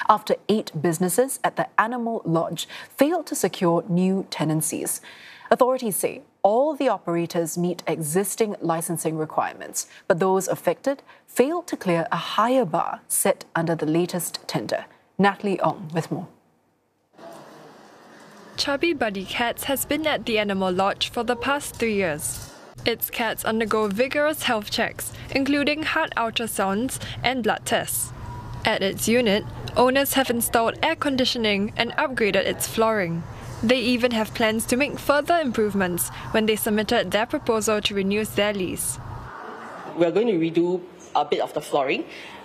after 8 businesses at the Animal Lodge failed to secure new tenancies. Authorities say all the operators meet existing licensing requirements, but those affected failed to clear a higher bar set under the latest tender. Natalie Ong with more. Chubby Buddy Cats has been at the Animal Lodge for the past 3 years. Its cats undergo vigorous health checks, including heart ultrasounds and blood tests. At its unit, owners have installed air conditioning and upgraded its flooring. They even have plans to make further improvements when they submitted their proposal to renew their lease. We're going to redo a bit of the flooring.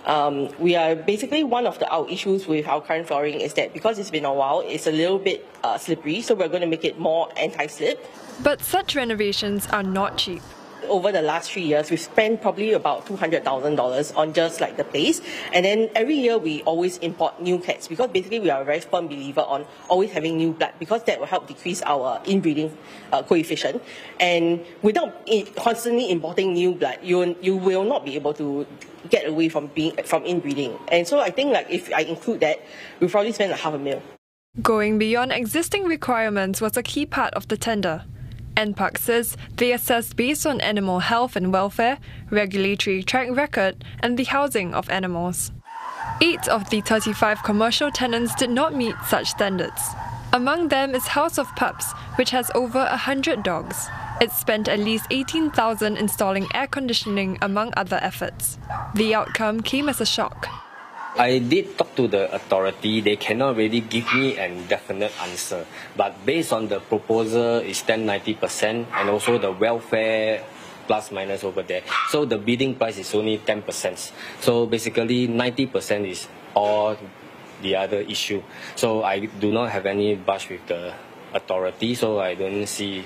We are basically one of our issues with our current flooring is that because it's been a while, it's a little bit slippery, so we're going to make it more anti-slip. But such renovations are not cheap. Over the last 3 years, we've spent probably about $200,000 on just like the place. And then every year we always import new cats because basically we are a very firm believer on always having new blood because that will help decrease our inbreeding coefficient. And without constantly importing new blood, you will not be able to get away from inbreeding. And so I think like if I include that, we'll probably spend like $500,000. Going beyond existing requirements was a key part of the tender. NParks says they assessed based on animal health and welfare, regulatory track record, and the housing of animals. 8 of the 35 commercial tenants did not meet such standards. Among them is House of Pups, which has over 100 dogs. It spent at least $18,000 installing air conditioning among other efforts. The outcome came as a shock. I did talk to the authority. They cannot really give me a definite answer. But based on the proposal, it's 90%, and also the welfare plus minus over there. So the bidding price is only 10%. So basically 90% is all the other issue. So I do not have any brush with the authority, so I don't see,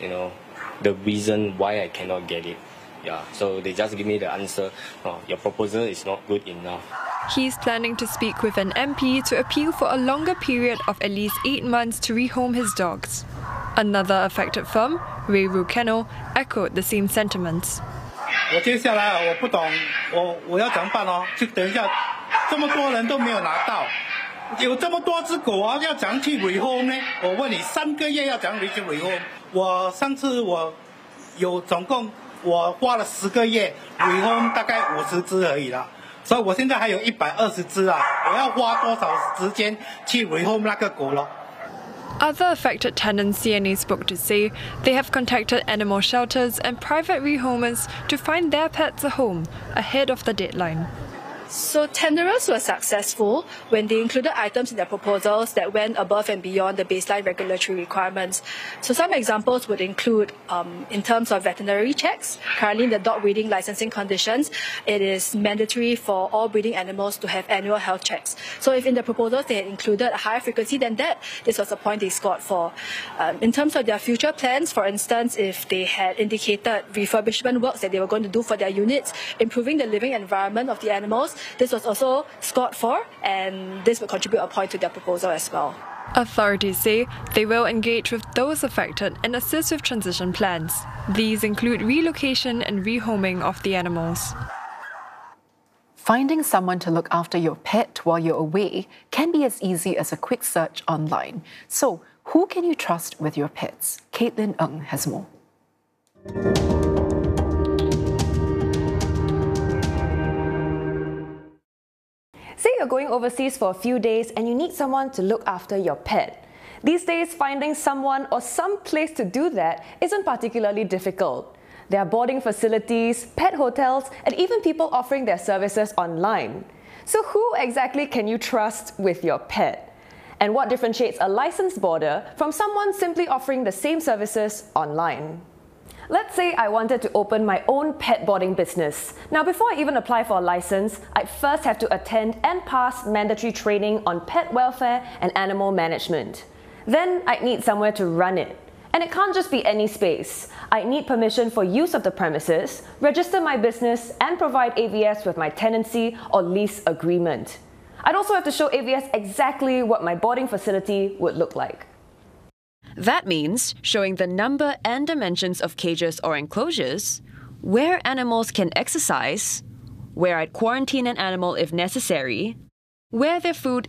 the reason why I cannot get it. Yeah, so they just give me the answer, your proposal is not good enough. He's planning to speak with an MP to appeal for a longer period of at least 8 months to rehome his dogs. Another affected firm, Reiru Kennel, echoed the same sentiments. 我接下来我不懂，我要怎么办哦？就等一下，这么多人都没有拿到，有这么多只狗啊，要怎样去 rehome 呢？我问你，3个月要怎样去 rehome？ 我上次总共我花了10个月 rehome 大概50只而已啦。 所以我现在还有120只啊！我要花多少时间去 rehome 那个狗咯？ Other affected tenants CNA spoke to say they have contacted animal shelters and private rehomers to find their pets a home ahead of the deadline. So tenderers were successful when they included items in their proposals that went above and beyond the baseline regulatory requirements. So some examples would include, in terms of veterinary checks, currently in the dog breeding licensing conditions, it is mandatory for all breeding animals to have annual health checks. So if in the proposals they had included a higher frequency than that, this was a point they scored for. In terms of their future plans, for instance, if they had indicated refurbishment works that they were going to do for their units, improving the living environment of the animals, this was also scored for, and this would contribute a point to their proposal as well. Authorities say they will engage with those affected and assist with transition plans. These include relocation and rehoming of the animals. Finding someone to look after your pet while you're away can be as easy as a quick search online. So, who can you trust with your pets? Caitlin Ng has more. Say you're going overseas for a few days and you need someone to look after your pet. These days, finding someone or some place to do that isn't particularly difficult. There are boarding facilities, pet hotels, and even people offering their services online. So who exactly can you trust with your pet? And what differentiates a licensed boarder from someone simply offering the same services online? Let's say I wanted to open my own pet boarding business. Now, before I even apply for a license, I'd first have to attend and pass mandatory training on pet welfare and animal management. Then I'd need somewhere to run it. And it can't just be any space. I need permission for use of the premises, register my business, and provide AVS with my tenancy or lease agreement. I'd also have to show AVS exactly what my boarding facility would look like. That means showing the number and dimensions of cages or enclosures, where animals can exercise, where I'd quarantine an animal if necessary, where their food